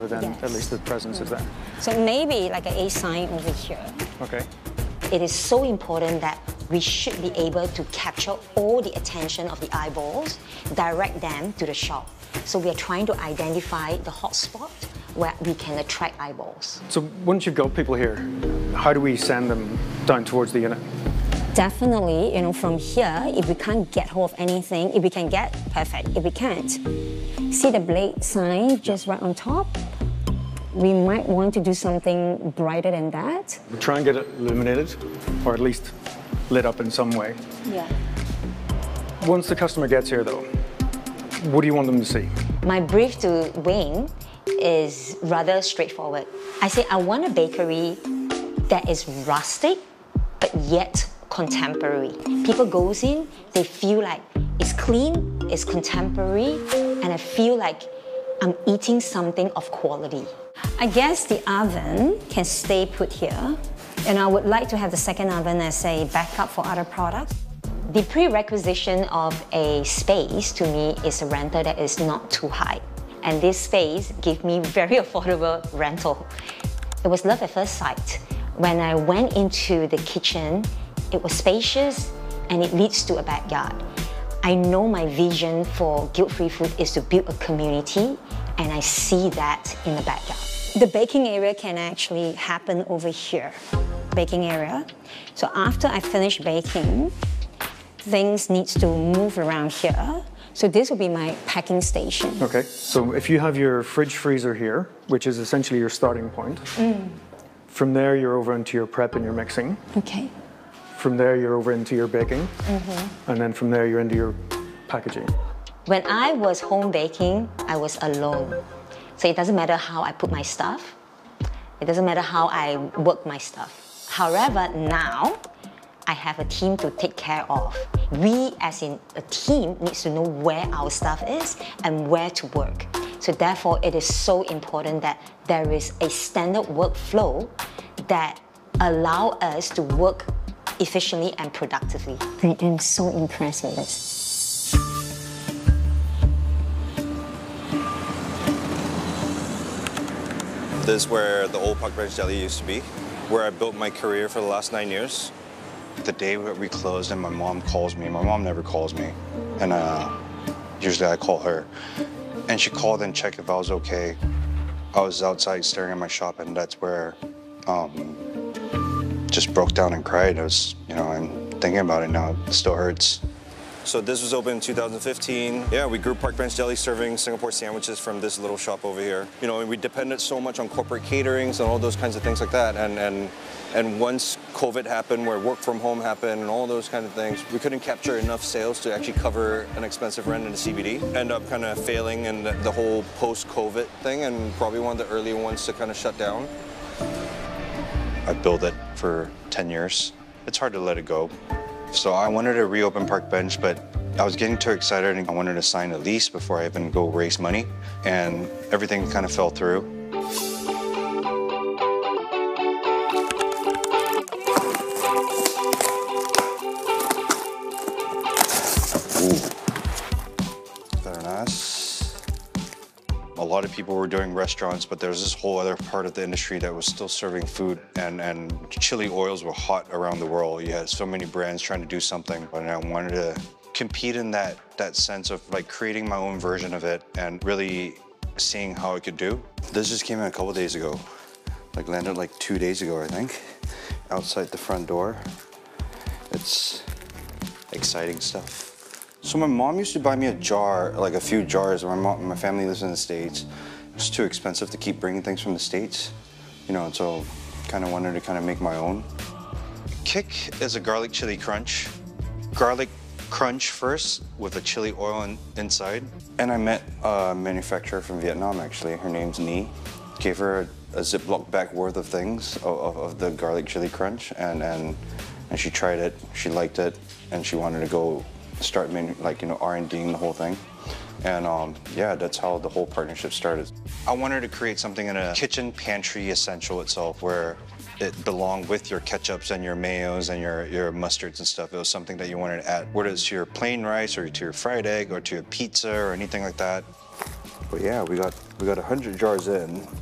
then Yes. at least the presence is there. So maybe like an A sign over here. Okay. It is so important that we should be able to capture all the attention of the eyeballs, direct them to the shop. So we are trying to identify the hotspot where we can attract eyeballs. So once you've got people here, how do we send them down towards the unit? Definitely, from here, if we can't get hold of anything, if we can get, perfect. If we can't, see the blade sign just right on top? We might want to do something brighter than that. We try and get it illuminated, or at least lit up in some way. Yeah. Once the customer gets here though, what do you want them to see? My brief to Wayne is rather straightforward. I say I want a bakery that is rustic, but yet contemporary. People goes in, they feel like it's clean, it's contemporary, and I feel like I'm eating something of quality. I guess the oven can stay put here, and I would like to have the second oven as a backup for other products. The prerequisition of a space to me is a rental that is not too high. And this space gives me very affordable rental. It was love at first sight. When I went into the kitchen, it was spacious and it leads to a backyard. I know my vision for Guilt-Free Food is to build a community, and I see that in the backyard. The baking area can actually happen over here, baking area. So after I finish baking, things needs to move around here. So this will be my packing station. Okay, so if you have your fridge freezer here, which is essentially your starting point, from there you're over into your prep and your mixing. Okay. From there you're over into your baking, and then from there you're into your packaging. When I was home baking, I was alone. So it doesn't matter how I put my stuff. It doesn't matter how I work my stuff. However, now, I have a team to take care of. We, as in a team, needs to know where our stuff is and where to work. So therefore, it is so important that there is a standard workflow that allow us to work efficiently and productively. I am so impressed with this. This is where the old Park Bench Deli used to be, where I built my career for the last 9 years. The day that we closed and my mom calls me, my mom never calls me, and usually I call her. And she called and checked if I was okay. I was outside staring at my shop, and that's where just broke down and cried. I was, I'm thinking about it now, it still hurts. So this was open in 2015. Yeah, we grew Park Bench Deli serving Singapore sandwiches from this little shop over here. And we depended so much on corporate caterings and all those kinds of things like that. And once COVID happened, where work from home happened and all those kind of things, we couldn't capture enough sales to actually cover an expensive rent in the CBD. End up kind of failing in the whole post-COVID thing, and probably one of the early ones to kind of shut down. I built it for 10 years. It's hard to let it go. So I wanted to reopen Park Bench, but I was getting too excited and I wanted to sign a lease before I even go raise money, and everything kind of fell through. Very nice. A lot of people were doing restaurants, but there was this whole other part of the industry that was still serving food, and chili oils were hot around the world. You had so many brands trying to do something, and I wanted to compete in that sense of like creating my own version of it and really seeing how it could do. This just came in a couple days ago, like landed like 2 days ago, I think, outside the front door. It's exciting stuff. So my mom used to buy me a jar, like a few jars. My family lives in the States. It's too expensive to keep bringing things from the States, so kind of wanted to kind of make my own. Kick is a garlic chili crunch. Garlic crunch first with a chili oil inside. And I met a manufacturer from Vietnam, actually. Her name's Nie. Gave her a Ziploc bag worth of things of the garlic chili crunch, and she tried it, she liked it, and she wanted to go start R&Ding the whole thing. And yeah, that's how the whole partnership started. I wanted to create something in a kitchen pantry essential itself, where it belonged with your ketchups and your mayos and your mustards and stuff. It was something that you wanted to add, whether it's to your plain rice or to your fried egg or to your pizza or anything like that. But yeah, we got 100 jars in.